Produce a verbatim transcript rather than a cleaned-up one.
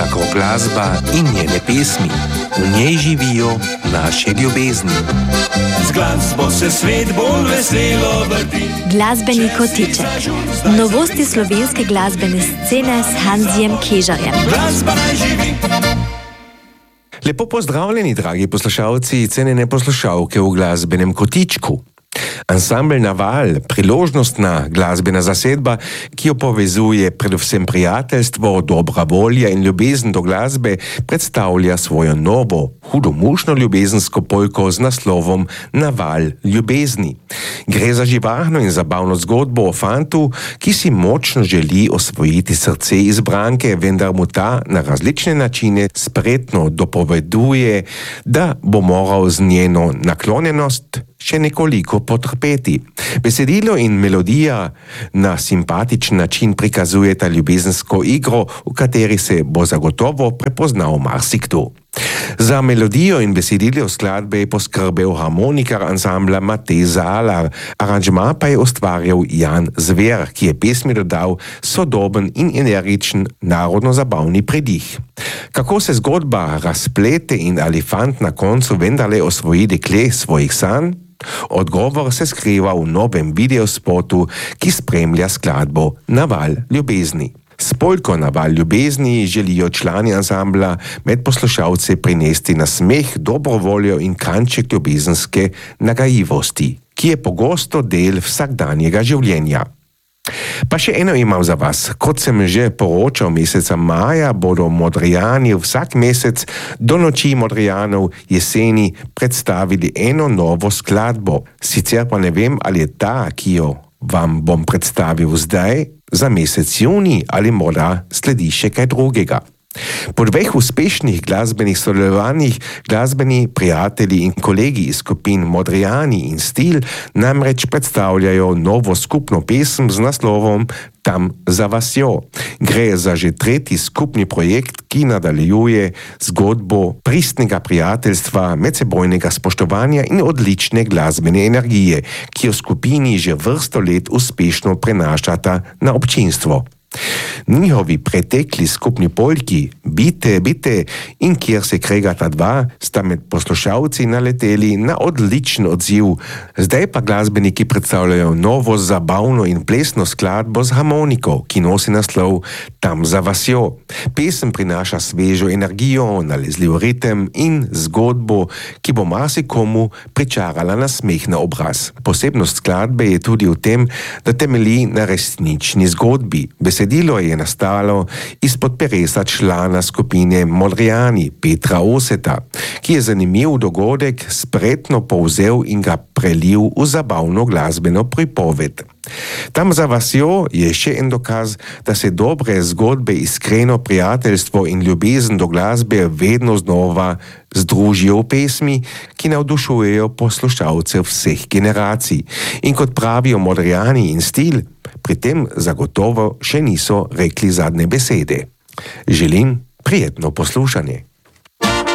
jako glazba in njene pesmi. V njej živijo naše ljubezni. Z glasbo se svet bolj veselo vrti. Glasbeni kotiček. Novosti slovenske glasbene scene s Hanzijem Kežarjem. Glasba naj živi. Lepo pozdravljeni, dragi poslušalci, cenjene poslušalke v glasbenem kotičku. Ansambel Naval, priložnostna glasbena zasedba, ki jo povezuje predvsem prijateljstvo, dobra volja in ljubezen do glasbe, predstavlja svojo novo, hudomušno ljubezensko polko z naslovom Naval ljubezni. Gre za živahno in zabavno zgodbo o fantu, ki si močno želi osvojiti srce izbranke, vendar mu ta na različne načine spretno dopoveduje, da bo moral z njeno naklonjenost še nekoliko potrpeti. Besedilo in melodija na simpatičen način prikazujeta ljubezensko igro, v kateri se bo zagotovo prepoznal marsikdo. Za melodijo in besedilo skladbe je poskrbel harmonikar ansambla Matej Zalar, aranžma pa je ustvarjal Jan Zver, ki je pesmi dodal sodoben in energičen narodno-zabavni pridih. Kako se zgodba razplete in ali fant na koncu vendarle osvoji dekle svojih sanj? Odgovor se skriva v novem videospotu, ki spremlja skladbo Naval ljubezni. S polko Naval ljubezni želijo člani ansambla med poslušalce prinesti nasmeh, dobro voljo in kanček ljubezenske nagajivosti, ki je pogosto del vsakdanjega življenja. Pa še eno imam za vas. Kot sem že poročal meseca maja, bodo Modrijani vsak mesec do noči Modrijanov jeseni predstavili eno novo skladbo. Sicer pa ne vem, ali je ta, ki jo vam bom predstavil zdaj, za mesec juni ali morda sledi še kaj drugega. Po dveh uspešnih glasbenih sodelovanjih glasbeni prijatelji in kolegi iz skupin Modrijani in Stil namreč predstavljajo novo skupno pesem z naslovom Tam za vasjo. Gre za že tretji skupni projekt, ki nadaljuje zgodbo pristnega prijateljstva, medsebojnega spoštovanja in odlične glasbene energije, ki jo skupini že vrsto let uspešno prenašata na občinstvo. Njihovi pretekli skupni polki Bite, bite in Kjer se kregata dva sta med poslušalci naleteli na odličen odziv. Zdaj pa glasbeniki predstavljajo novo zabavno in plesno skladbo z harmoniko, ki nosi naslov Tam za vasjo. Pesem prinaša svežo energijo, nalezljiv ritem in zgodbo, ki bo marsikomu pričarala nasmeh na obraz. Posebnost skladbe je tudi v tem, da temelji na resnični zgodbi. Besedilo je nastalo izpod peresa člana skupine Modrijani, Petra Oseta, ki je zanimiv dogodek spretno povzel in ga prelil v zabavno glasbeno pripoved. Tam za vasjo je še en dokaz, da se dobre zgodbe, iskreno prijateljstvo in ljubezen do glasbe vedno znova združijo v pesmi, ki navdušujejo poslušalce vseh generacij. In kot pravijo Modrijani in Stil, pri tem zagotovo še niso rekli zadnje besede. Želim prijetno poslušanje.